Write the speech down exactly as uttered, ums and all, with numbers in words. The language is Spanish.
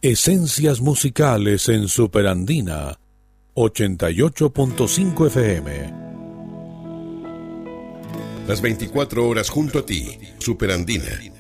Esencias musicales en Superandina ochenta y ocho punto cinco F M. Las veinticuatro horas junto a ti, Superandina.